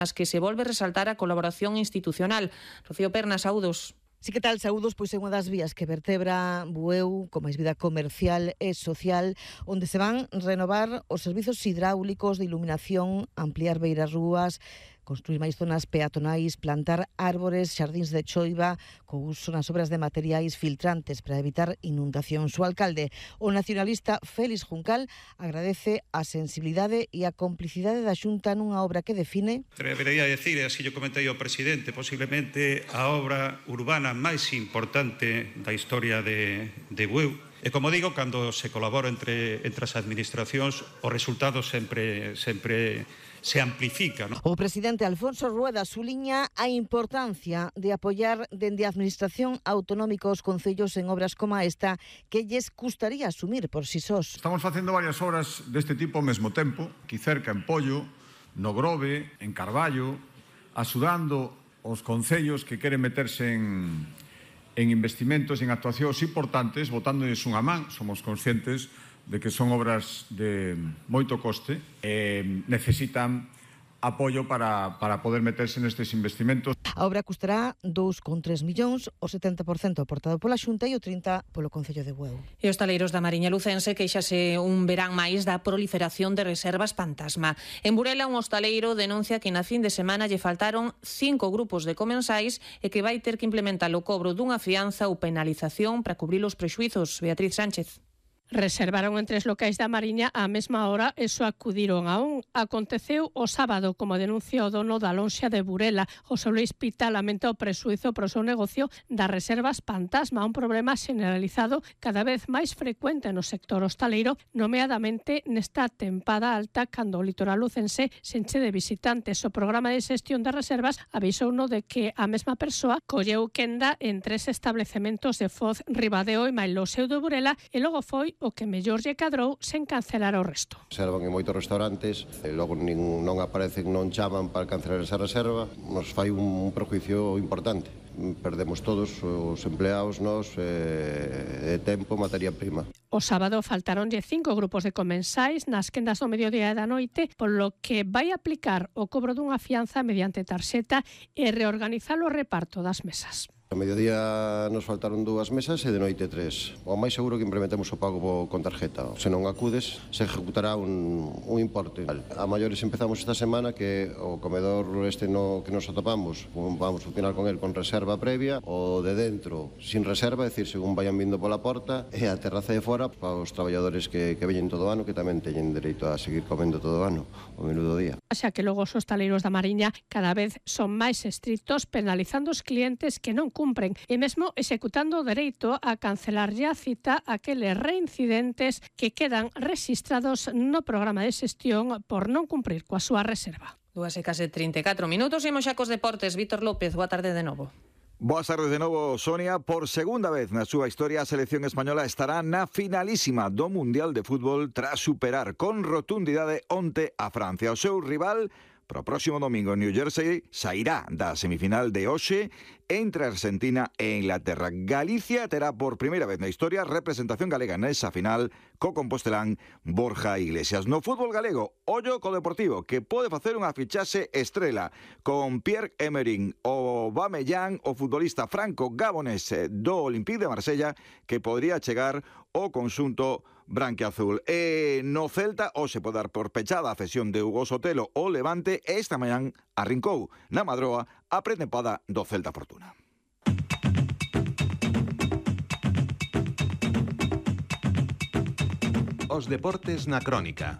nas que se volve resaltar a colaboración institucional. Rocío Pernas, saúdos. Sí, que tal, saúdos, pois é unha das vías que vertebra Bueu con máis vida comercial e social, onde se van renovar os servizos hidráulicos de iluminación, ampliar beiras rúas, construir máis zonas peatonais, plantar árbores, xardíns de choiva, co uso nas obras de materiais filtrantes para evitar inundacións. O alcalde, o nacionalista Félix Juncal, agradece a sensibilidade e a complicidade da Xunta nunha obra que define... Debería decir, e así yo comentei ao presidente, posiblemente a obra urbana máis importante da historia de Bueu. E como digo, cando se colabora entre as administracións, os resultados sempre se amplifica, ¿no? O presidente Alfonso Rueda suliña a importancia de apoiar dende a administración autonómica os concellos en obras como esta que lles custaría asumir por si sós. Estamos facendo varias obras deste tipo ao mesmo tempo, aquí cerca en Pollo, no Grove, en Carballo, axudando os concellos que queren meterse en investimentos, en actuacións importantes, botándoles unha man. Somos conscientes de que son obras de moito coste e necesitan apoio para poder meterse nestes investimentos. A obra custará 2,3 millóns, o 70% aportado pola Xunta e o 30% polo Concello de Bueu. E os taleiros da Mariña Lucense queixase un verán máis da proliferación de reservas fantasma. En Burela, un hostaleiro denuncia que na fin de semana lle faltaron 5 grupos de comensais e que vai ter que implementar o cobro dunha fianza ou penalización para cubrir os prexuizos. Beatriz Sánchez. Reservaron en 3 locais da Mariña á mesma hora e só acudiron a un. Aconteceu o sábado, como denuncia o dono da lonxa de Burela. José Luis Pita lamenta o presuizo pro seu negocio das reservas fantasma, un problema generalizado cada vez máis frecuente no sector hostaleiro, nomeadamente nesta tempada alta cando o litoral lucense se enche de visitantes. O programa de xestión de reservas avisouno de que a mesma persoa colleu quenda en 3 establecementos de Foz, Ribadeo e Mailoseu de Burela e logo foi o que mellor lle cadrou sen cancelar o resto. Reservan en moitos restaurantes e logo non aparecen, non chaman para cancelar esa reserva. Nos fai un perjuicio importante. Perdemos todos os empleados, de tempo, materia prima. O sábado faltaronlle 5 grupos de comensais nas quendas do mediodía e da noite, polo que vai aplicar o cobro dunha fianza mediante tarxeta e reorganizar o reparto das mesas. A mediodía nos faltaron 2 mesas e de noite 3. O máis seguro que implementemos o pago con tarjeta. Se non acudes, se ejecutará un importe. A maiores empezamos esta semana que o comedor que nos atopamos, vamos a funcionar con el con reserva previa, o de dentro sin reserva, é dicir, según vayan vindo pola porta, e a terraza de fora para os traballadores que veñen todo o ano, que tamén teñen dereito a seguir comendo todo o ano, o menú do día. Xa que logo os hostaleiros da Mariña cada vez son máis estritos, penalizando os clientes que non cumpren e mesmo executando o dereito a cancelarlle a cita a aqueles reincidentes que quedan rexistrados no programa de xestión por non cumprir coa súa reserva. 2:34 minutos, imos xa cos deportes. Víctor López, boa tarde de novo. Boas tardes de novo, Sonia. Por segunda vez na súa historia, a selección española estará na finalísima do Mundial de Fútbol tras superar con rotundidade onte a Francia. O seu rival pro próximo domingo en New Jersey sairá da semifinal de hoxe entre Argentina e Inglaterra. Galicia terá por primeira vez na historia representación galega nesa final co compostelán Borja Iglesias. No fútbol galego, ollo co Deportivo, que pode facer unha fichaxe estrela con Pierre-Emerick Aubameyang, o futbolista franco-gabonés do Olympique de Marsella, que podría chegar ao conxunto branquiazul. E no Celta hoxe pode dar por pechada a cesión de Hugo Sotelo ao Levante e esta mañán arrincou na Madroa a pretempada do Celta Fortuna. Os deportes na crónica.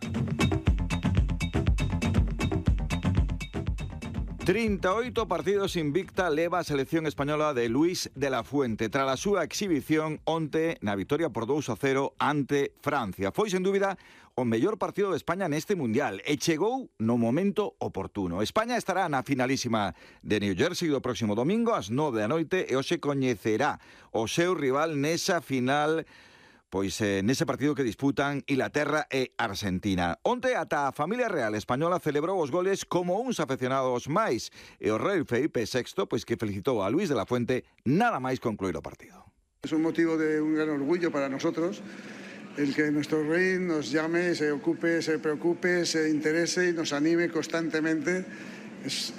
38 partidos invicta leva a selección española de Luis de la Fuente tras a súa exhibición onte na vitoria por 2-0 ante Francia. Foi, sen dúbida, o mellor partido de España neste Mundial e chegou no momento oportuno. España estará na finalísima de New Jersey do próximo domingo ás 9 da noite e hoxe coñecerá o seu rival nesa final, pois nese partido que disputan Inglaterra e Argentina. Onte ata a familia real española celebrou os goles como uns afeccionados máis e o rei Felipe VI, pois que felicitou a Luis de la Fuente nada máis concluir o partido. Es un motivo de un gran orgullo para nosotros el que nuestro rey nos llame, se ocupe, se preocupe, se interese y nos anime constantemente Es